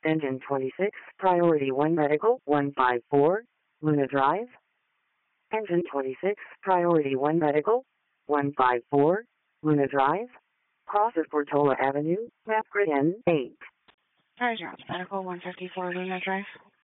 Engine 26, Priority 1 Medical 154, Luna Drive. Engine 26, Priority 1 Medical 154, Luna Drive. Cross of Portola Avenue, map grid N8. Roger, Medical 154 Luna Drive.